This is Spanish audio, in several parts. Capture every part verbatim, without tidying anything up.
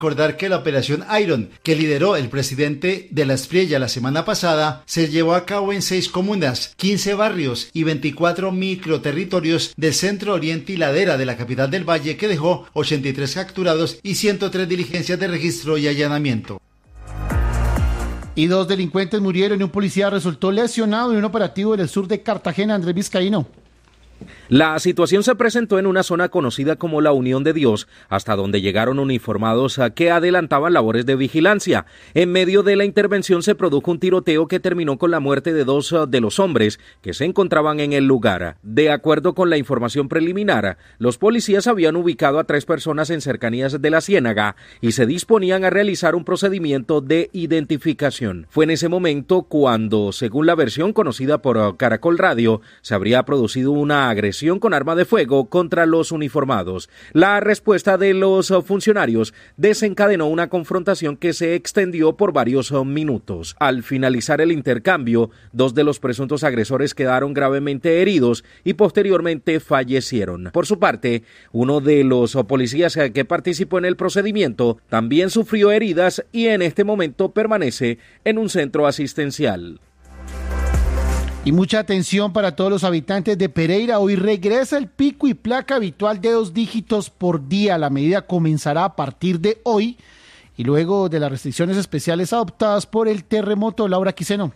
Recordar que la operación Iron, que lideró el presidente de la Espriella la semana pasada, se llevó a cabo en seis comunas, quince barrios y veinticuatro microterritorios del centro, oriente y ladera de la capital del Valle, que dejó ochenta y tres capturados y ciento tres diligencias de registro y allanamiento. Y dos delincuentes murieron y un policía resultó lesionado en un operativo en el sur de Cartagena. Andrés Vizcaíno. La situación se presentó en una zona conocida como la Unión de Dios, hasta donde llegaron uniformados a que adelantaban labores de vigilancia. En medio de la intervención se produjo un tiroteo que terminó con la muerte de dos de los hombres que se encontraban en el lugar. De acuerdo con la información preliminar, los policías habían ubicado a tres personas en cercanías de la Ciénaga y se disponían a realizar un procedimiento de identificación. Fue en ese momento cuando, según la versión conocida por Caracol Radio, se habría producido una agresión con arma de fuego contra los uniformados. La respuesta de los funcionarios desencadenó una confrontación que se extendió por varios minutos. Al finalizar el intercambio, dos de los presuntos agresores quedaron gravemente heridos y posteriormente fallecieron. Por su parte, uno de los policías que participó en el procedimiento también sufrió heridas y en este momento permanece en un centro asistencial. Y mucha atención para todos los habitantes de Pereira. Hoy regresa el pico y placa habitual de dos dígitos por día. La medida comenzará a partir de hoy y luego de las restricciones especiales adoptadas por el terremoto. Laura Quiseno.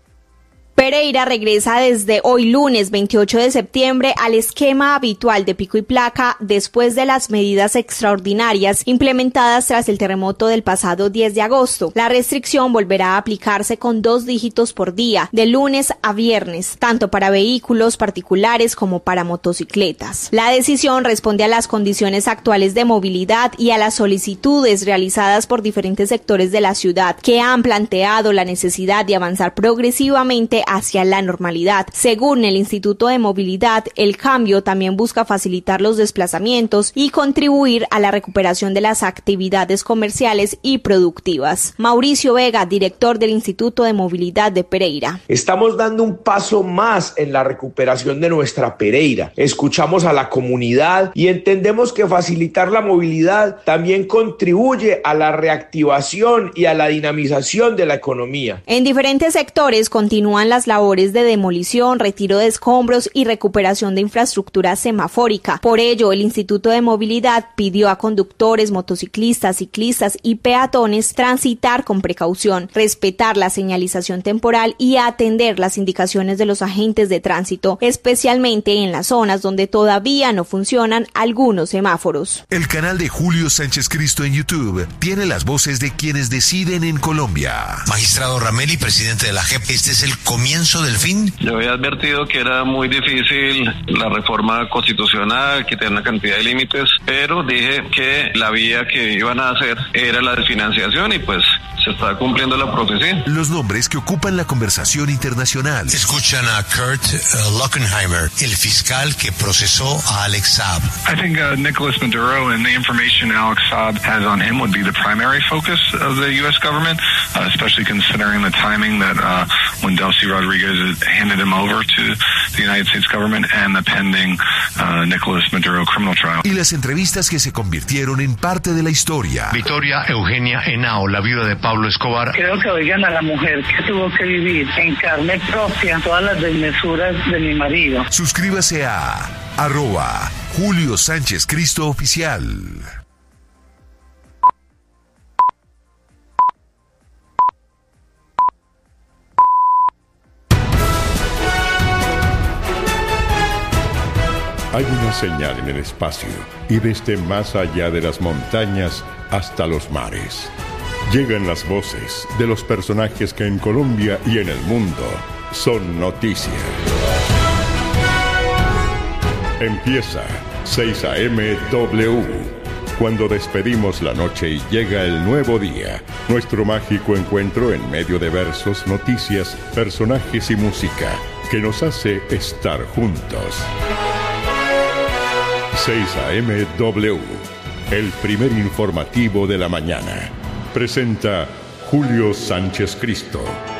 Pereira regresa desde hoy lunes veintiocho de septiembre al esquema habitual de pico y placa después de las medidas extraordinarias implementadas tras el terremoto del pasado diez de agosto. La restricción volverá a aplicarse con dos dígitos por día, de lunes a viernes, tanto para vehículos particulares como para motocicletas. La decisión responde a las condiciones actuales de movilidad y a las solicitudes realizadas por diferentes sectores de la ciudad que han planteado la necesidad de avanzar progresivamente hacia la normalidad. Según el Instituto de Movilidad, el cambio también busca facilitar los desplazamientos y contribuir a la recuperación de las actividades comerciales y productivas. Mauricio Vega, director del Instituto de Movilidad de Pereira. Estamos dando un paso más en la recuperación de nuestra Pereira. Escuchamos a la comunidad y entendemos que facilitar la movilidad también contribuye a la reactivación y a la dinamización de la economía. En diferentes sectores continúan las labores de demolición, retiro de escombros y recuperación de infraestructura semafórica. Por ello, el Instituto de Movilidad pidió a conductores, motociclistas, ciclistas y peatones transitar con precaución, respetar la señalización temporal y atender las indicaciones de los agentes de tránsito, especialmente en las zonas donde todavía no funcionan algunos semáforos. El canal de Julio Sánchez Cristo en YouTube tiene las voces de quienes deciden en Colombia. Magistrado Rameli, presidente de la J E P, este es el comienzo del fin. Yo había advertido que era muy difícil la reforma constitucional, que tenía una cantidad de límites, pero dije que la vía que iban a hacer era la de financiación y pues se está cumpliendo la profecía. Los nombres que ocupan la conversación internacional. Escuchan a Kurt uh, Lockenheimer, el fiscal que procesó a Alex Saab. I think uh, Nicolas Maduro and the information Alex Saab has on him would be the primary focus of the U S government, uh, especially considering the timing that uh, when Delcy Rodriguez handed him over to the United States government and the pending uh, Nicolas Maduro criminal trial. Y las entrevistas que se convirtieron en parte de la historia. Victoria Eugenia Henao, la viuda de Pablo Escobar. Creo que oigan a la mujer que tuvo que vivir en carne propia todas las desmesuras de mi marido. Suscríbase a arroba Julio Sánchez Cristo Oficial. Hay una señal en el espacio y desde más allá de las montañas hasta los mares. Llegan las voces de los personajes que en Colombia y en el mundo son noticia. Empieza seis A M W. Cuando despedimos la noche y llega el nuevo día, nuestro mágico encuentro en medio de versos, noticias, personajes y música que nos hace estar juntos. seis A M W, el primer informativo de la mañana. Presenta Julio Sánchez Cristo.